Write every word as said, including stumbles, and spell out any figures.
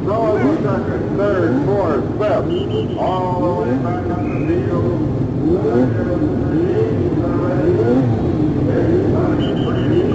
Throw it for second, third, fourth, fifth. All the way back on the field.